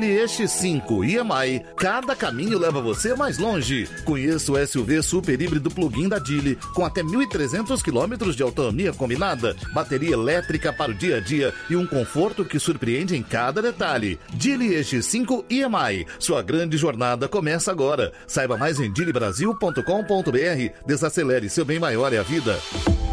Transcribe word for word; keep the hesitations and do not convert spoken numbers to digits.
Geely E X cinco I M I. Cada caminho leva você mais longe. Conheça o S U V super híbrido plug-in da Geely, com até mil e trezentos quilômetros de autonomia combinada, bateria elétrica para o dia a dia e um conforto que surpreende em cada detalhe. Geely E X cinco I M I. Sua grande jornada começa agora. Saiba mais em geely brasil ponto com ponto b r. Desacelere, seu bem maior é a vida.